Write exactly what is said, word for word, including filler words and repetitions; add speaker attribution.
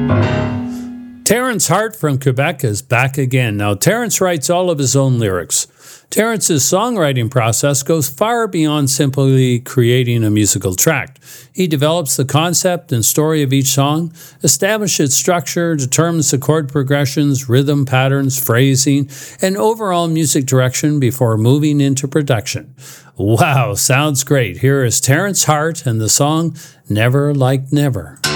Speaker 1: Terrence Hart from Quebec is back again. Now, Terrence writes all of his own lyrics. Terrence's songwriting process goes far beyond simply creating a musical track. He develops the concept and story of each song, establishes its structure, determines the chord progressions, rhythm patterns, phrasing, and overall music direction before moving into production. Wow, sounds great. Here is Terrence Hart and the song Never Like Never.